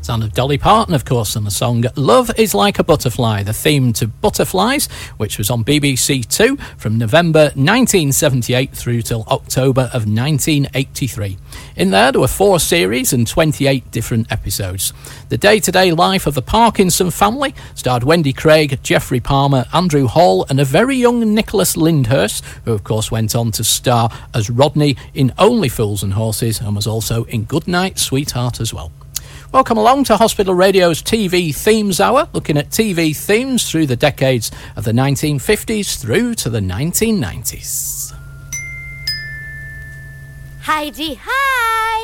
sound of Dolly Parton, of course, and the song Love is Like a Butterfly, the theme to Butterflies, which was on BBC Two from November 1978 through till October of 1983. In there were 4 series and 28 different episodes. The day-to-day life of the Parkinson family starred Wendy Craig, Geoffrey Palmer, Andrew Hall, and a very young Nicholas Lyndhurst, who of course went on to star as Rodney in Only Fools and Horses and was also in Goodnight Sweetheart as well. Welcome along to Hospital Radio's TV Themes Hour, looking at TV themes through the decades of the 1950s through to the 1990s. Heidi, hi!